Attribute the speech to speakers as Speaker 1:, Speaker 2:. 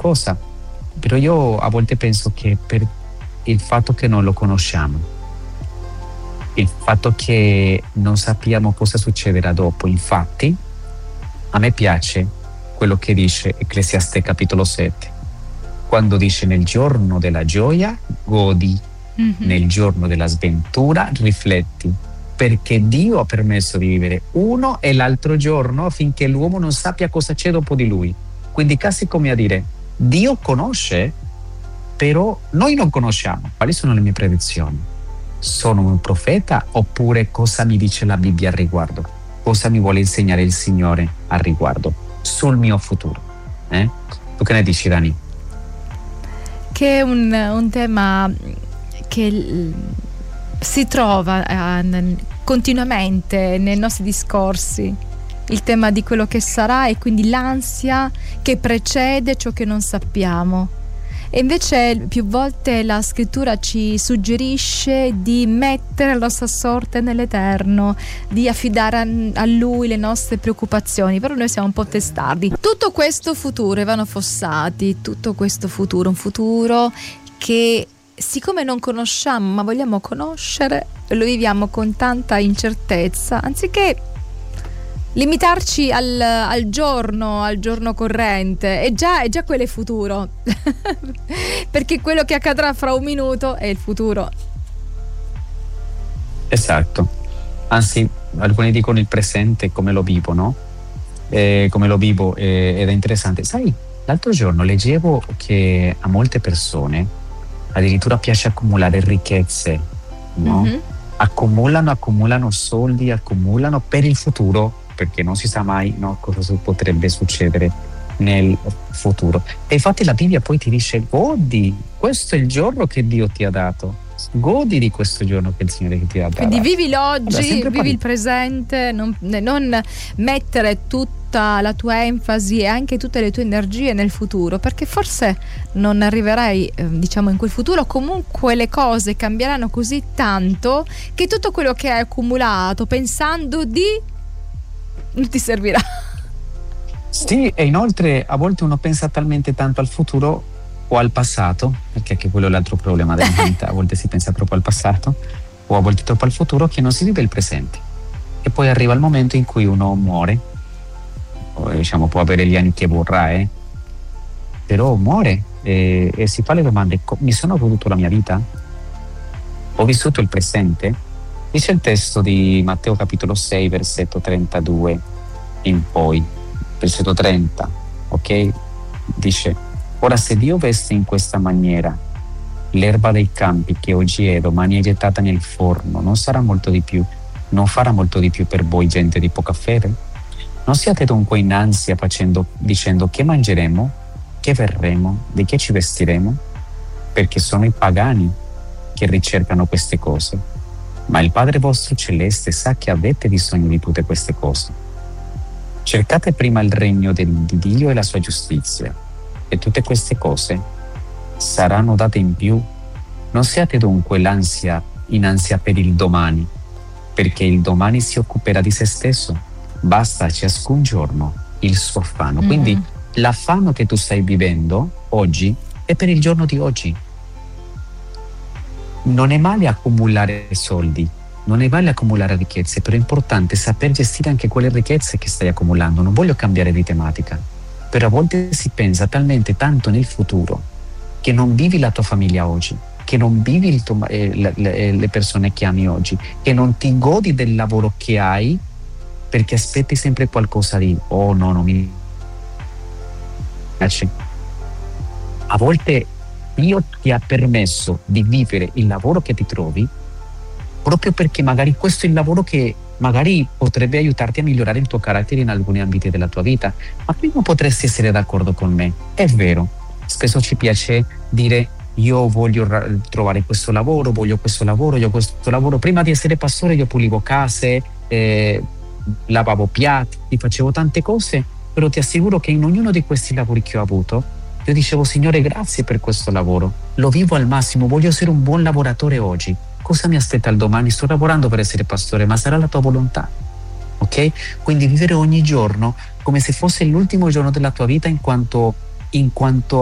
Speaker 1: qualcosa, però io a volte penso che per il fatto che non lo conosciamo, il fatto che non sappiamo cosa succederà dopo, infatti a me piace quello che dice Ecclesiaste capitolo 7, quando dice nel giorno della gioia godi, nel giorno della sventura rifletti, perché Dio ha permesso di vivere uno e l'altro giorno affinché l'uomo non sappia cosa c'è dopo di lui. Quindi quasi come a dire, Dio conosce, però noi non conosciamo. Quali sono le mie predizioni? Sono un profeta oppure cosa mi dice la Bibbia al riguardo? Cosa mi vuole insegnare il Signore al riguardo sul mio futuro? Tu che ne dici, Dani?
Speaker 2: Che è un tema che si trova continuamente nei nostri discorsi, il tema di quello che sarà e quindi l'ansia che precede ciò che non sappiamo. E invece più volte la scrittura ci suggerisce di mettere la nostra sorte nell'Eterno, di affidare a Lui le nostre preoccupazioni, però noi siamo un po' testardi. Tutto questo futuro, Ivano Fossati, tutto questo futuro, un futuro che siccome non conosciamo ma vogliamo conoscere, lo viviamo con tanta incertezza, anziché limitarci al giorno corrente, è già quello è futuro perché quello che accadrà fra un minuto è il futuro.
Speaker 1: Esatto, anzi alcuni dicono il presente come lo vivo, no? Come lo vivo, ed è interessante. Sai, l'altro giorno leggevo che a molte persone addirittura piace accumulare ricchezze, no? Accumulano soldi, accumulano per il futuro, perché non si sa mai, no, cosa potrebbe succedere nel futuro. E infatti la Bibbia poi ti dice: godi, questo è il giorno che Dio ti ha dato, godi di questo giorno che il Signore ti ha dato.
Speaker 2: Quindi vivi l'oggi, vivi il presente, non mettere tutta la tua enfasi e anche tutte le tue energie nel futuro, perché forse non arriverai in quel futuro. Comunque le cose cambieranno così tanto che tutto quello che hai accumulato pensando non ti servirà.
Speaker 1: Sì, e inoltre a volte uno pensa talmente tanto al futuro o al passato, perché anche quello è l'altro problema della vita, a volte si pensa troppo al passato o a volte troppo al futuro, che non si vive il presente. E poi arriva il momento in cui uno muore, o può avere gli anni che vorrà, però muore e si fa le domande: mi sono goduto la mia vita? Ho vissuto il presente? Dice il testo di Matteo capitolo 6 versetto 32 in poi, versetto 30, ok? Dice: ora se Dio veste in questa maniera l'erba dei campi che oggi è, domani è gettata nel forno, non farà molto di più per voi, gente di poca fede? Non siate dunque in ansia dicendo: che mangeremo, che verremo, di che ci vestiremo? Perché sono i pagani che ricercano queste cose. Ma il Padre vostro celeste sa che avete bisogno di tutte queste cose. Cercate prima il regno di Dio e la sua giustizia, e tutte queste cose saranno date in più. Non siate dunque in ansia per il domani, perché il domani si occuperà di se stesso. Basta a ciascun giorno il suo affanno. Quindi l'affanno che tu stai vivendo oggi è per il giorno di oggi. Non è male accumulare soldi, non è male accumulare ricchezze, però è importante saper gestire anche quelle ricchezze che stai accumulando. Non voglio cambiare di tematica, però a volte si pensa talmente tanto nel futuro che non vivi la tua famiglia oggi, che non vivi le persone che ami oggi, che non ti godi del lavoro che hai, perché aspetti sempre qualcosa di non mi piace. A volte Dio ti ha permesso di vivere il lavoro che ti trovi proprio perché magari questo è il lavoro che magari potrebbe aiutarti a migliorare il tuo carattere in alcuni ambiti della tua vita. Ma prima potresti essere d'accordo con me, è vero, spesso ci piace dire: io voglio trovare questo lavoro, voglio questo lavoro. Prima di essere pastore io pulivo case, lavavo piatti, facevo tante cose, però ti assicuro che in ognuno di questi lavori che ho avuto io dicevo: Signore, grazie per questo lavoro, lo vivo al massimo, voglio essere un buon lavoratore oggi. Cosa mi aspetta il domani? Sto lavorando per essere pastore, ma sarà la tua volontà, ok? Quindi vivere ogni giorno come se fosse l'ultimo giorno della tua vita, in quanto